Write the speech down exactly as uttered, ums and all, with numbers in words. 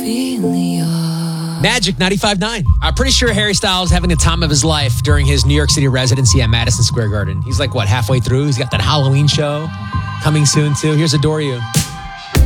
Magic ninety-five point nine. I'm pretty sure Harry Styles is having the time of his life during his New York City residency at Madison Square Garden. He's like, what, halfway through? He's got that Halloween show coming soon, too. Here's Adore You.